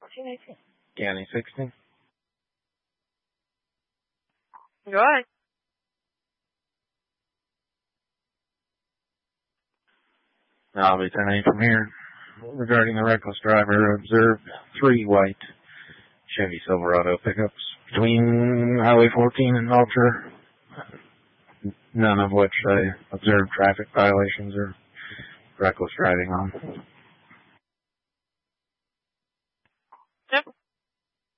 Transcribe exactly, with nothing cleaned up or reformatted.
fourteen eighteen. County sixteen. Go ahead. I'll be turning from here. Regarding the reckless driver, observed three white Chevy Silverado pickups between Highway fourteen and Ultra, none of which I observed traffic violations or reckless driving on. Yep.